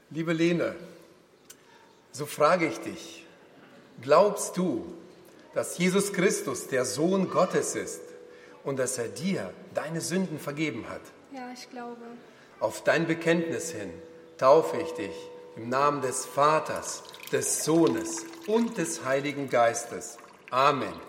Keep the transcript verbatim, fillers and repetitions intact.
Liebe Lene, so frage ich dich, glaubst du, dass Jesus Christus der Sohn Gottes ist und dass er dir deine Sünden vergeben hat? Ja, ich glaube. Auf dein Bekenntnis hin taufe ich dich im Namen des Vaters, des Sohnes und des Heiligen Geistes. Amen.